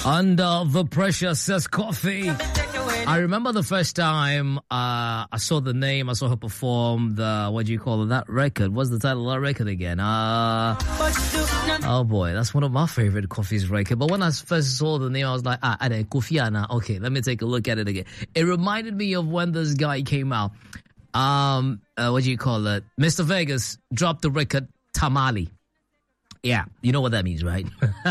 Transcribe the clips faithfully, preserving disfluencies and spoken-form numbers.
Under the Pressure, says Coffee. I remember the first time uh, I saw the name, I saw her perform the, what do you call it, that record? What's the title of that record again? Uh, oh boy, that's one of my favorite Coffee's record. But when I first saw the name, I was like, ah, Kofiana. Okay, let me take a look at it again. It reminded me of when this guy came out. Um, uh, what do you call it? Mister Vegas dropped the record Tamale. Yeah, you know what that means, right?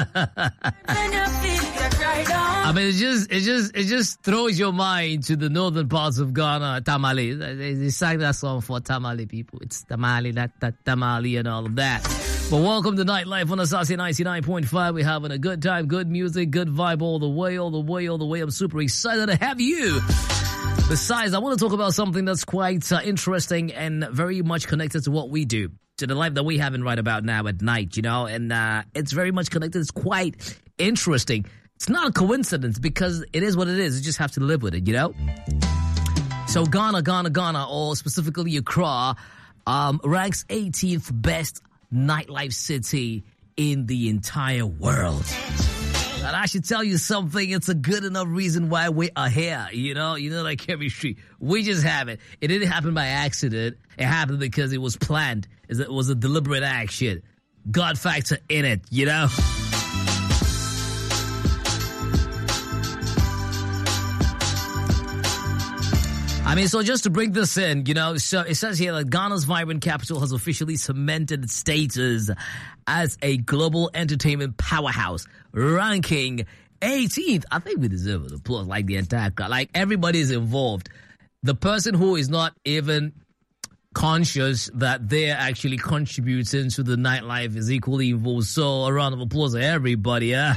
I mean, it just, it just, it just throws your mind to the northern parts of Ghana. Tamale. They, they sang that song for Tamale people. It's Tamale, that, that Tamale, and all of that. But welcome to Nightlife on Asasi ninety-nine point five. We're having a good time, good music, good vibe all the way, all the way, all the way. I'm super excited to have you. Besides, I want to talk about something that's quite uh, interesting and very much connected to what we do, to the life that we have in right about now at night, you know, and uh, it's very much connected. It's quite interesting. It's not a coincidence because it is what it is. You just have to live with it, you know? So Ghana, Ghana, Ghana, or specifically Accra, um, ranks eighteenth best nightlife city in the entire world. And I should tell you something, it's a good enough reason why we are here, you know? You know, like chemistry. We just have it. It didn't happen by accident. It happened because it was planned. It was a deliberate action. God factor in it, you know? I mean, so just to bring this in, you know, so it says here that Ghana's vibrant capital has officially cemented its status as a global entertainment powerhouse, ranking eighteenth. I think we deserve an applause, like the entire crowd. Like, everybody is involved. The person who is not even conscious that they're actually contributing to the nightlife is equally involved. So a round of applause to everybody, yeah?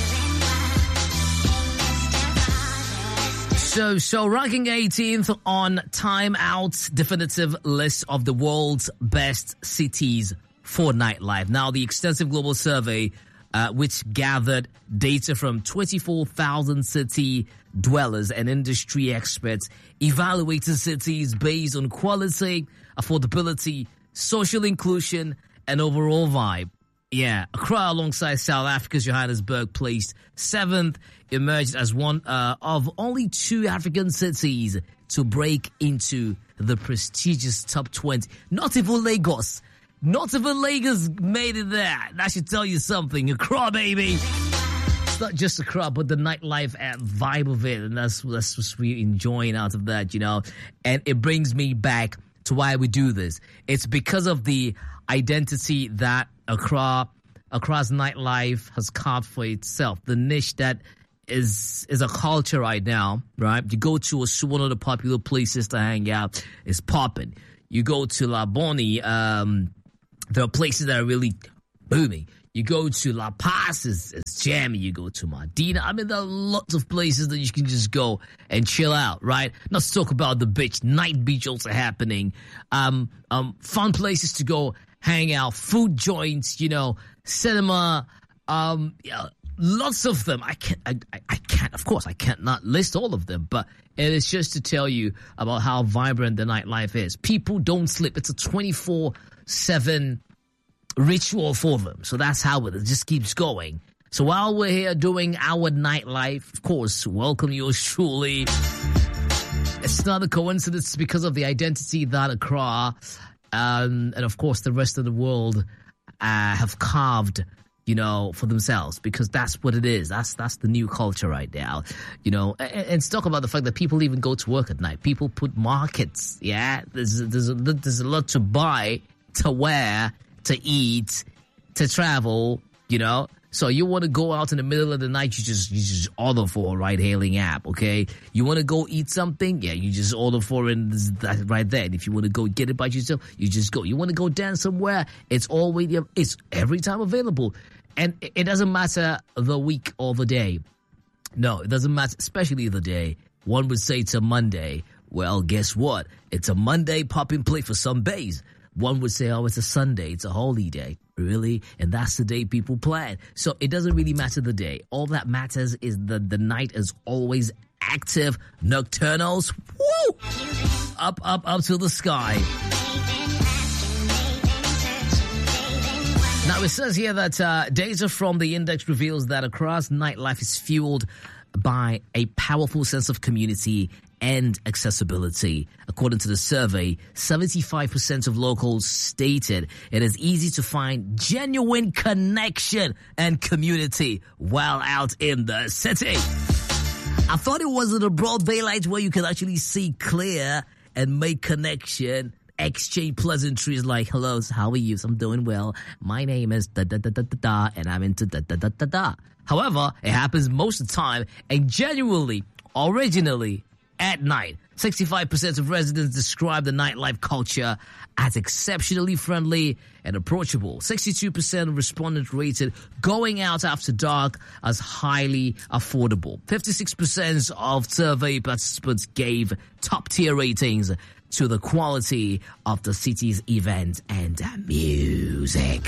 So, so ranking eighteenth on Time Out's definitive list of the world's best cities for nightlife. Now, the extensive global survey, uh, which gathered data from twenty-four thousand city dwellers and industry experts, evaluated cities based on quality, affordability, social inclusion, and overall vibe. Yeah, Accra, alongside South Africa's Johannesburg, placed seventh, emerged as one uh, of only two African cities to break into the prestigious top twenty. Not even Lagos. Not even Lagos made it there. That should tell you something. Accra, baby. It's not just Accra, but the nightlife and vibe of it. And that's, that's what we're enjoying out of that, you know. And it brings me back to why we do this. It's because of the identity that Accra, Accra's nightlife has carved for itself. The niche that is is a culture right now, right? You go to a, one of the popular places to hang out, it's popping. You go to La Bonnie, um, there are places that are really booming. You go to La Paz, it's, it's jamming. You go to Medina. I mean, there are lots of places that you can just go and chill out, right? Not to talk about the beach. Night beach also happening. Um, um, fun places to go hang out, food joints, you know, cinema, um, yeah, lots of them. I can't, I, I can't, of course, I can't not list all of them, but it is just to tell you about how vibrant the nightlife is. People don't sleep. It's a twenty-four seven ritual for them. So that's how it just keeps going. So while we're here doing our nightlife, of course, welcome yours truly. It's not a coincidence because of the identity that Accra Um, and of course, the rest of the world uh, have carved, you know, for themselves, because that's what it is. That's that's the new culture right now, you know. And, and let's talk about the fact that people even go to work at night. People put markets. Yeah, there's there's a, there's a lot to buy, to wear, to eat, to travel. You know. So you want to go out in the middle of the night, you just you just order for a ride-hailing app, okay? You want to go eat something? Yeah, you just order for it right there. And if you want to go get it by yourself, you just go. You want to go dance somewhere? It's always, it's every time available. And it doesn't matter the week or the day. No, it doesn't matter, especially the day. One would say it's a Monday. Well, guess what? It's a Monday popping play for some days. One would say, oh, it's a Sunday, it's a holy day. Really? And that's the day people plan. So it doesn't really matter the day. All that matters is that the night is always active. Nocturnals, woo! Up, up, up to the sky. Now, it says here that uh, data from the index reveals that across nightlife is fueled by a powerful sense of community and accessibility. According to the survey, seventy-five percent of locals stated it is easy to find genuine connection and community while out in the city. I thought it was in the broad daylight where you can actually see clear and make connection, exchange pleasantries like, hello, how are you? I'm doing well. My name is da da da da da da, and I'm into da da da da da. However, it happens most of the time and genuinely, originally, at night. sixty-five percent of residents describe the nightlife culture as exceptionally friendly and approachable. sixty-two percent of respondents rated going out after dark as highly affordable. fifty-six percent of survey participants gave top-tier ratings to the quality of the city's events and music.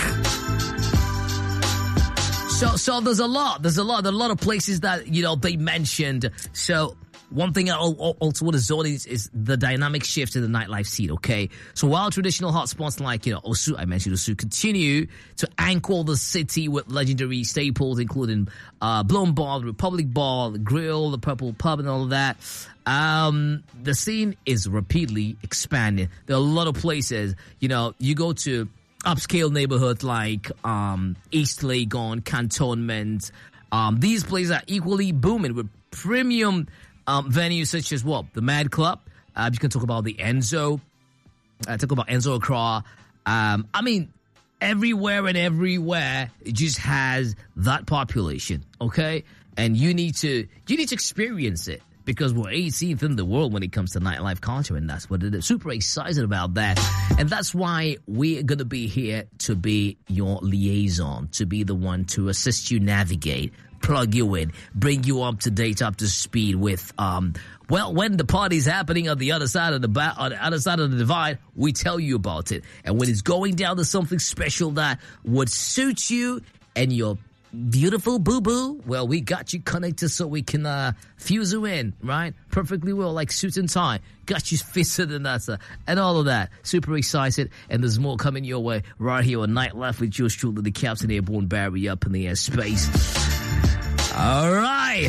So, so there's a lot, there's a lot, there's a lot of places that, you know, they mentioned. So one thing I also want to zone is, is the dynamic shift in the nightlife scene, okay? So while traditional hotspots like, you know, Osu, I mentioned Osu, continue to anchor the city with legendary staples, including uh, Blown Ball, the Republic Ball, the Grill, the Purple Pub, and all of that, um, the scene is rapidly expanding. There are a lot of places, you know, you go to upscale neighborhoods like um, East Legon, Cantonment. Um, these places are equally booming with premium um, venues such as what? The Mad Club. Uh, you can talk about the Enzo. Uh, talk about Enzo Accra. Um, I mean, everywhere and everywhere, it just has that population, okay? And you need to you need to experience it. Because we're eighteenth in the world when it comes to nightlife culture, and that's what it is. Super excited about that. And that's why we're going to be here to be your liaison, to be the one to assist you navigate, plug you in, bring you up to date, up to speed with, um, well, when the party's happening on the other side of the ba- on the other side of the divide, we tell you about it. And when it's going down to something special that would suit you and your beautiful boo-boo, well, we got you connected so we can uh, fuse you in, right? Perfectly well, like suit and tie. Got you fitted and that's uh, and all of that. Super excited, and there's more coming your way right here on Nightlife with yours truly, the Captain Airborne Barry up in the airspace. All right.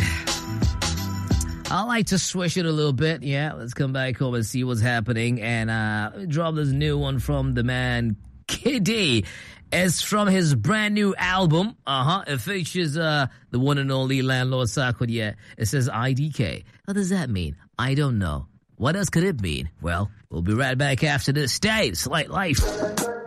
I like to swish it a little bit. Yeah, let's come back home and see what's happening. And uh, let me drop this new one from the man Kiddy. It's from his brand new album. Uh-huh. It features uh, the one and only Landlord Sarkodie. It says I D K. What does that mean? I don't know. What else could it mean? Well, we'll be right back after this. Stay. Slight Life.